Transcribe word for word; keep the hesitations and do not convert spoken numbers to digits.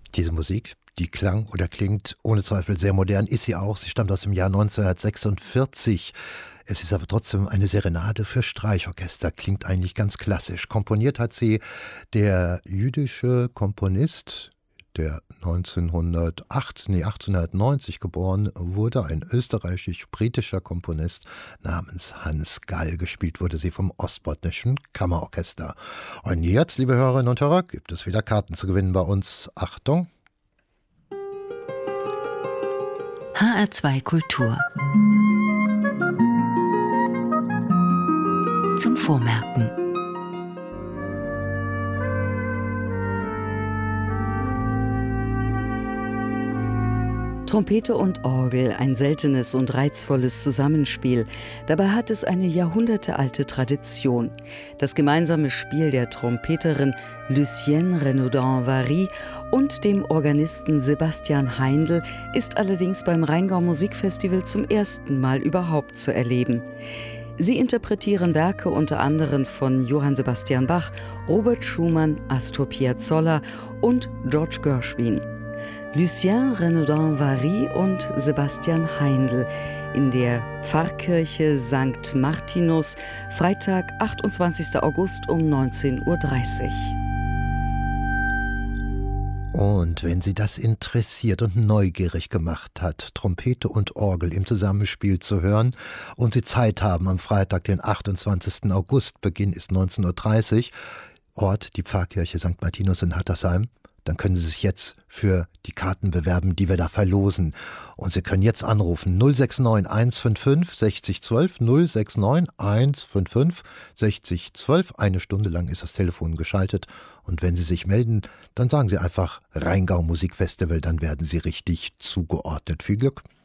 Diese Musik, die klang oder klingt ohne Zweifel sehr modern, ist sie auch. Sie stammt aus dem Jahr neunzehnhundertsechsundvierzig. Es ist aber trotzdem eine Serenade für Streichorchester, klingt eigentlich ganz klassisch. Komponiert hat sie der jüdische Komponist, der neunzehnhundertacht, nee, achtzehnhundertneunzig geboren wurde, ein österreichisch-britischer Komponist namens Hans Gall. Gespielt wurde sie vom Ostbotnischen Kammerorchester. Und jetzt, liebe Hörerinnen und Hörer, gibt es wieder Karten zu gewinnen bei uns. Achtung! H R zwei Kultur zum Vormerken. Trompete und Orgel, ein seltenes und reizvolles Zusammenspiel. Dabei hat es eine jahrhundertealte Tradition. Das gemeinsame Spiel der Trompeterin Lucienne Renaudin-Vary und dem Organisten Sebastian Heindl ist allerdings beim Rheingau Musikfestival zum ersten Mal überhaupt zu erleben. Sie interpretieren Werke unter anderem von Johann Sebastian Bach, Robert Schumann, Astor Piazzolla und George Gershwin. Lucienne Renaudin-Vary und Sebastian Heindl in der Pfarrkirche Sankt Martinus, Freitag, achtundzwanzigster August um neunzehn Uhr dreißig. Und wenn Sie das interessiert und neugierig gemacht hat, Trompete und Orgel im Zusammenspiel zu hören und Sie Zeit haben am Freitag, den achtundzwanzigsten August, Beginn ist neunzehn Uhr dreißig, Ort die Pfarrkirche Sankt Martinus in Hattersheim, dann können Sie sich jetzt für die Karten bewerben, die wir da verlosen. Und Sie können jetzt anrufen null sechs neun eins fünf fünf sechzig zwölf, null sechs neun eins fünf fünf sechzig zwölf. Eine Stunde lang ist das Telefon geschaltet. Und wenn Sie sich melden, dann sagen Sie einfach Rheingau Musikfestival, dann werden Sie richtig zugeordnet. Viel Glück!